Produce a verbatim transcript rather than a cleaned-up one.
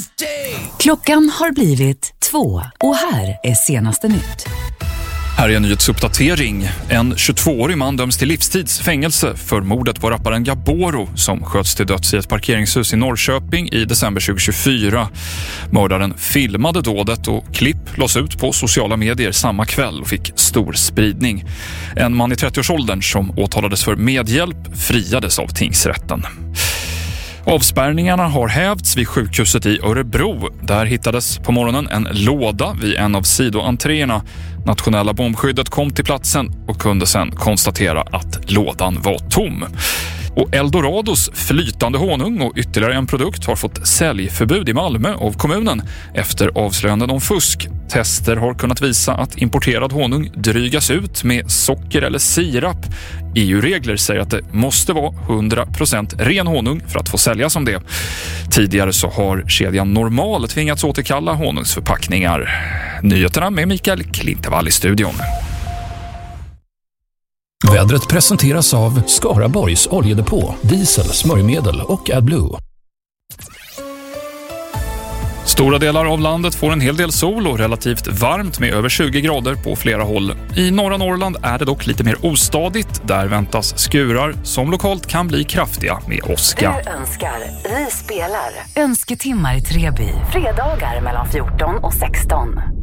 Klockan har blivit två och här är senaste nytt. Här är en nyhetsuppdatering. En tjugotvåårig man döms till livstidsfängelse för mordet på rapparen Gaboro som sköts till döds i ett parkeringshus i Norrköping i december tjugohundratjugofyra. Mördaren filmade dådet och klipp lades ut på sociala medier samma kväll och fick stor spridning. En man i trettioårsåldern som åtalades för medhjälp friades av tingsrätten. Avspärrningarna har hävts vid sjukhuset i Örebro. Där hittades på morgonen en låda vid en av sidoentréerna. Nationella bombskyddet kom till platsen och kunde sedan konstatera att lådan var tom. Och Eldorados flytande honung och ytterligare en produkt har fått säljförbud i Malmö av kommunen efter avslöjanden om fusk. Tester har kunnat visa att importerad honung drygas ut med socker eller sirap. E U-regler säger att det måste vara hundra procent ren honung för att få sälja som det. Tidigare så har kedjan Normal tvingats återkalla honungsförpackningar. Nyheterna med Mikael Klintevall i studion. Vädret presenteras av Skaraborgs oljedepå, diesel, smörjmedel och AdBlue. Stora delar av landet får en hel del sol och relativt varmt med över tjugo grader på flera håll. I norra Norrland är det dock lite mer ostadigt. Där väntas skurar som lokalt kan bli kraftiga med åska. Du önskar, vi spelar. Önsketimmar i Treby. Fredagar mellan fjorton och sexton.